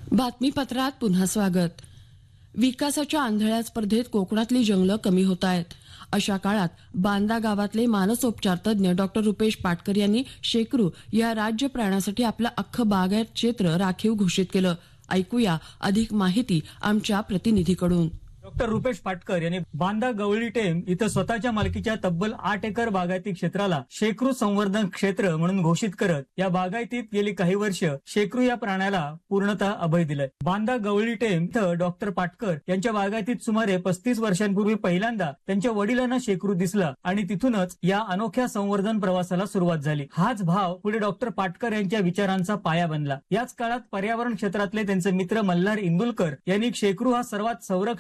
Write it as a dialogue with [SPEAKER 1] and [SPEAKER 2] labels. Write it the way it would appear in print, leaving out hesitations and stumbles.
[SPEAKER 1] बातमीपत्रात पुन्हा स्वागत. विकासाच्या आंधळ्या स्पर्धेत कोकणातली जंगलं कमी होत आहेत. अशा काळात बांदा गावातले मानसोपचार तज्ज्ञ डॉक्टर रुपेश पाटकर यांनी शेकरू या राज्य प्राण्यासाठी आपलं अख्खं बागायत क्षेत्र राखीव घोषित केलं. ऐकूया अधिक माहिती आमच्या प्रतिनिधीकडून.
[SPEAKER 2] डॉक्टर रुपेश पाटकर यांनी बांदा गवळी टेम इथं स्वतःच्या मालकीच्या तब्बल 8 एकर बागायती क्षेत्राला शेकरू संवर्धन क्षेत्र म्हणून घोषित करत या बागायतीत गेली काही वर्ष शेकरू या प्राण्याला पूर्णतः अभय दिलंय. बांदा गवळी टेम इथं डॉक्टर पाटकर यांच्या बागायतीत सुमारे 35 वर्षांपूर्वी पहिल्यांदा त्यांच्या वडिलांना शेकरू दिसला आणि तिथूनच या अनोख्या संवर्धन प्रवासाला सुरुवात झाली. हाच भाव पुढे डॉक्टर पाटकर यांच्या विचारांचा पाया बनला. याच काळात पर्यावरण क्षेत्रातले त्यांचे मित्र मल्हार इंदुलकर यांनी शेकरू हा सर्वात संरक्षित